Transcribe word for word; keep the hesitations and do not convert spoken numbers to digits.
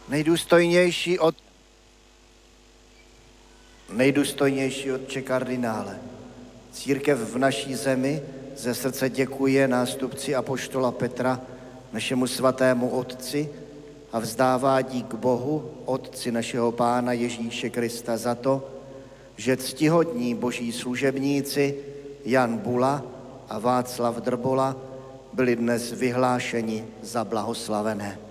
Nejdůstojnější od nejdůstojnější otče kardinále, církev v naší zemi ze srdce děkuje nástupci apoštola Petra, našemu svatému otci, a vzdává dík Bohu, Otci našeho Pána Ježíše Krista, za to, že ctihodní boží služebníci Jan Bula a Václav Drbola byli dnes vyhlášeni za blahoslavené.